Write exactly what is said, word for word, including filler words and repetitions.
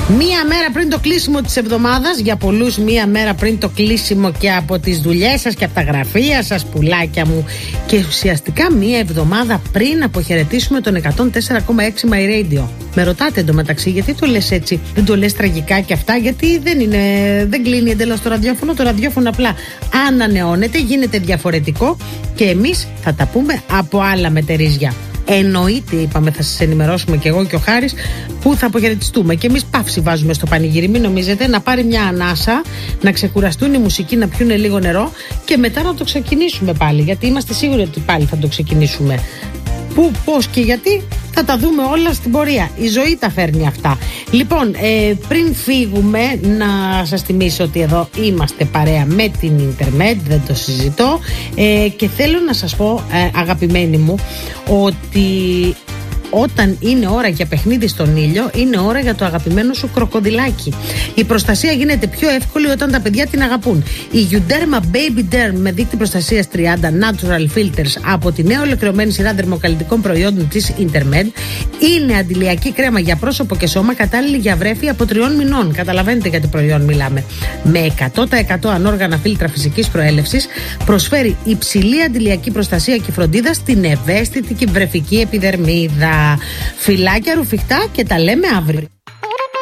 Μία μέρα πριν το κλείσιμο της εβδομάδας, για πολλούς μία μέρα πριν το κλείσιμο και από τις δουλειές σας και από τα γραφεία σας, πουλάκια μου, και ουσιαστικά μία εβδομάδα πριν αποχαιρετήσουμε τον εκατόν τέσσερα κόμμα έξι My Radio. Με ρωτάτε εντωμεταξύ γιατί το λες έτσι, δεν το λες τραγικά και αυτά, γιατί δεν, είναι, δεν κλείνει εντελώς το ραδιόφωνο. Το ραδιόφωνο απλά ανανεώνεται, γίνεται διαφορετικό και εμείς θα τα πούμε από άλλα μετερίζια. Εννοείται, είπαμε, θα σας ενημερώσουμε και εγώ και ο Χάρης που θα αποχαιρετιστούμε. Και εμείς παύση βάζουμε στο πανηγύρι. Μην νομίζετε, να πάρει μια ανάσα, να ξεκουραστούν οι μουσικοί, να πιούνε λίγο νερό και μετά να το ξεκινήσουμε πάλι. Γιατί είμαστε σίγουροι ότι πάλι θα το ξεκινήσουμε. Πού, πώς και γιατί θα τα δούμε όλα στην πορεία. Η ζωή τα φέρνει αυτά. Λοιπόν, ε, πριν φύγουμε, να σας θυμίσω ότι εδώ είμαστε παρέα με την Ιντερμετ, δεν το συζητώ, ε, και θέλω να σας πω, ε, αγαπημένοι μου, ότι όταν είναι ώρα για παιχνίδι στον ήλιο, είναι ώρα για το αγαπημένο σου κροκοδιλάκι. Η προστασία γίνεται πιο εύκολη όταν τα παιδιά την αγαπούν. Η Euderma Baby Derm με δείκτη προστασίας τριάντα Natural Filters από τη νέα ολοκληρωμένη σειρά δερμοκαλλιτικών προϊόντων της Intermed είναι αντιλιακή κρέμα για πρόσωπο και σώμα, κατάλληλη για βρέφη από τριών μηνών. Καταλαβαίνετε για τι προϊόν μιλάμε. Με εκατό τοις εκατό ανόργανα φίλτρα φυσικής προέλευσης, προσφέρει υψηλή αντιλιακή προστασία και φροντίδα στην ευαίσθητη και βρεφική επιδερμίδα. Φιλάκια ρουφιχτά και τα λέμε αύριο.